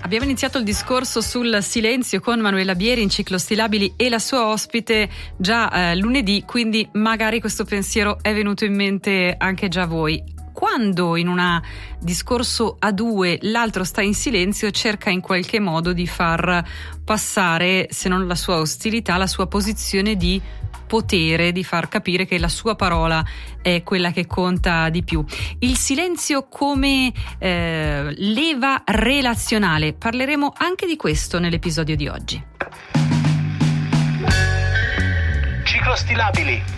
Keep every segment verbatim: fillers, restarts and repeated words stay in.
Abbiamo iniziato il discorso sul silenzio con Manuela Bieri in Ciclostilabili e la sua ospite già eh, lunedì, quindi magari questo pensiero è venuto in mente anche già a voi. Quando in un discorso a due l'altro sta in silenzio, cerca in qualche modo di far passare, se non la sua ostilità, la sua posizione di potere, di far capire che la sua parola è quella che conta di più. Il silenzio come eh, leva relazionale. Parleremo anche di questo nell'episodio di oggi. Ciclostilabili.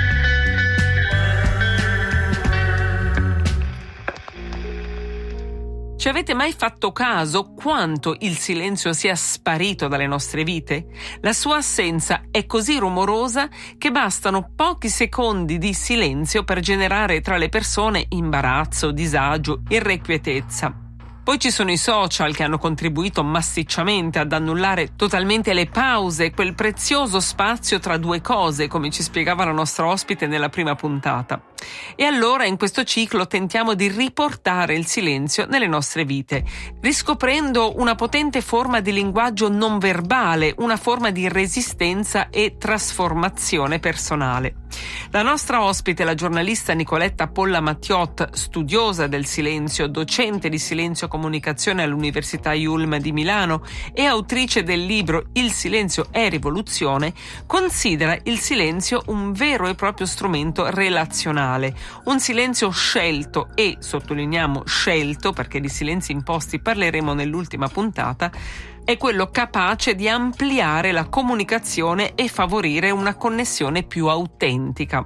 Ci avete mai fatto caso quanto il silenzio sia sparito dalle nostre vite? La sua assenza è così rumorosa che bastano pochi secondi di silenzio per generare tra le persone imbarazzo, disagio, irrequietezza. Poi ci sono i social che hanno contribuito massicciamente ad annullare totalmente le pause, quel prezioso spazio tra due cose, come ci spiegava la nostra ospite nella prima puntata. E allora in questo ciclo tentiamo di riportare il silenzio nelle nostre vite, riscoprendo una potente forma di linguaggio non verbale, una forma di resistenza e trasformazione personale. La nostra ospite, la giornalista Nicoletta Polla Mattiot, studiosa del silenzio, docente di silenzio comunicazione all'Università Yulm di Milano e autrice del libro Il silenzio è rivoluzione, considera il silenzio un vero e proprio strumento relazionale, un silenzio scelto e, sottolineiamo scelto perché di silenzi imposti parleremo nell'ultima puntata, è quello capace di ampliare la comunicazione e favorire una connessione più autentica.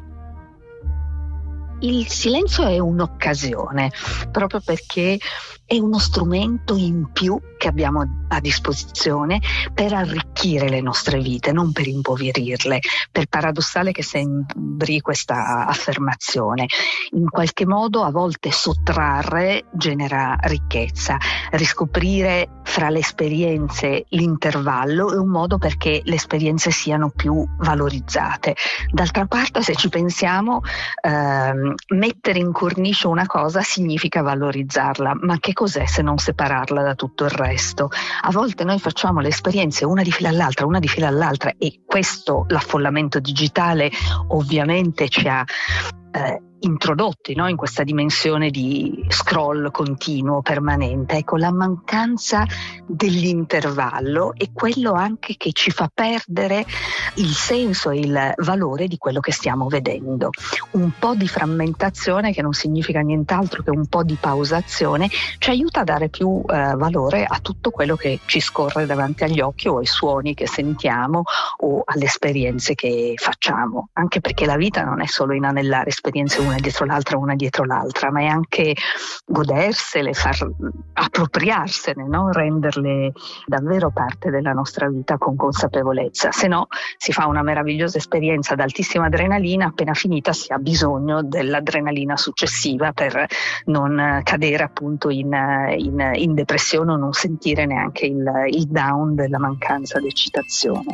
Il silenzio è un'occasione, proprio perché è uno strumento in più che abbiamo a disposizione per arricchire le nostre vite, non per impoverirle, per paradossale che sembri questa affermazione. In qualche modo a volte sottrarre genera ricchezza, riscoprire fra le esperienze l'intervallo è un modo perché le esperienze siano più valorizzate. D'altra parte, se ci pensiamo, ehm, mettere in cornice una cosa significa valorizzarla, ma che cos'è se non separarla da tutto il resto? A volte noi facciamo le esperienze una di fila all'altra, una di fila all'altra e questo, l'affollamento digitale, ovviamente ci ha eh, introdotti, no? In questa dimensione di scroll continuo, permanente. Ecco, la mancanza dell'intervallo è quello anche che ci fa perdere il senso e il valore di quello che stiamo vedendo. Un po' di frammentazione, che non significa nient'altro che un po' di pausazione, ci aiuta a dare più eh, valore a tutto quello che ci scorre davanti agli occhi o ai suoni che sentiamo o alle esperienze che facciamo, anche perché la vita non è solo inanellare esperienze una dietro l'altra, una dietro l'altra, ma è anche godersele, far appropriarsene, no? Renderle davvero parte della nostra vita con consapevolezza. Se no si fa una meravigliosa esperienza ad altissima adrenalina, appena finita si ha bisogno dell'adrenalina successiva per non cadere appunto in, in, in depressione o non sentire neanche il, il down della mancanza di eccitazione.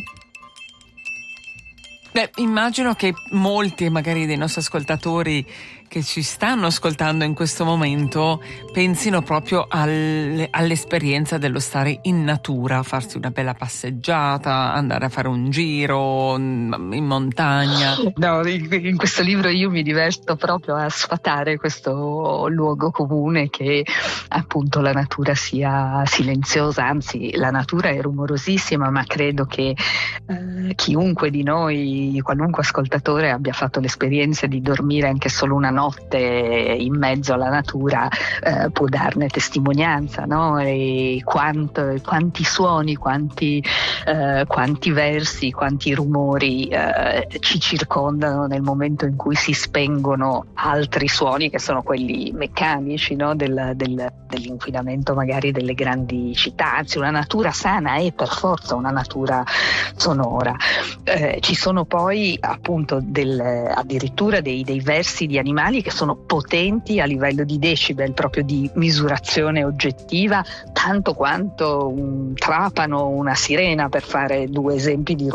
Beh, immagino che molti magari dei nostri ascoltatori che ci stanno ascoltando in questo momento pensino proprio al, all'esperienza dello stare in natura, farsi una bella passeggiata, andare a fare un giro in montagna. No, in questo libro io mi diverto proprio a sfatare questo luogo comune che appunto la natura sia silenziosa, anzi la natura è rumorosissima, ma credo che eh, chiunque di noi, qualunque ascoltatore abbia fatto l'esperienza di dormire anche solo una notte in mezzo alla natura eh, può darne testimonianza, no? E quanto, quanti suoni, quanti, eh, quanti versi, quanti rumori eh, ci circondano nel momento in cui si spengono altri suoni che sono quelli meccanici, no? del, del, dell'inquinamento magari delle grandi città. Anzi, una natura sana è per forza una natura sonora. Eh, ci sono poi appunto del, addirittura dei, dei versi di animali che sono potenti a livello di decibel, proprio di misurazione oggettiva, tanto quanto un trapano o una sirena, per fare due esempi di